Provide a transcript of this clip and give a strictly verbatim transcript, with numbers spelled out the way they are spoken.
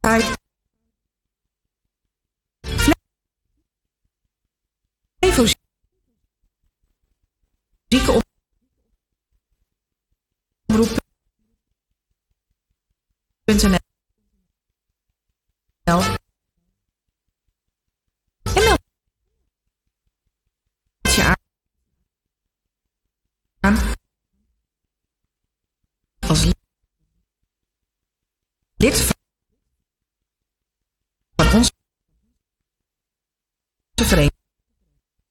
Flevo zieke omroep.nl en meld je aan als lid